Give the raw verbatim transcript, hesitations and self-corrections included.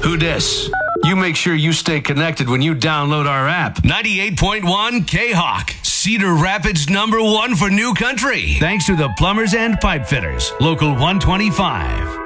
Who dis? You make sure you stay connected when you download our app. ninety-eight point one K-Hawk, Cedar Rapids number one for new country. Thanks to the Plumbers and Pipe Fitters, Local one twenty-five.